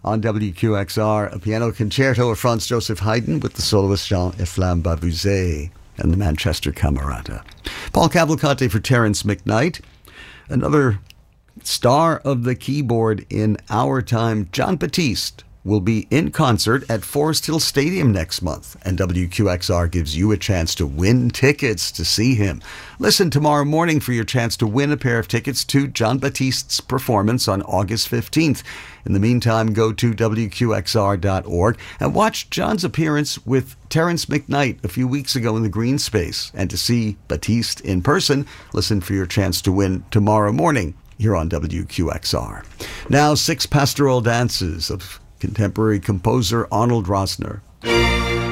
on WQXR, a piano concerto of Franz Joseph Haydn with the soloist Jean-Efflam Bavuzet and the Manchester Camerata. Paul Cavalcante for Terence McKnight. Another star of the keyboard in our time, Jon Batiste, will be in concert at Forest Hill Stadium next month, and WQXR gives you a chance to win tickets to see him. Listen tomorrow morning for your chance to win a pair of tickets to Jon Batiste's performance on August 15th. In the meantime, go to WQXR.org and watch John's appearance with Terence McKnight a few weeks ago in the Green Space. And to see Batiste in person, listen for your chance to win tomorrow morning here on WQXR. Now, 6 pastoral dances of contemporary composer Arnold Rosner.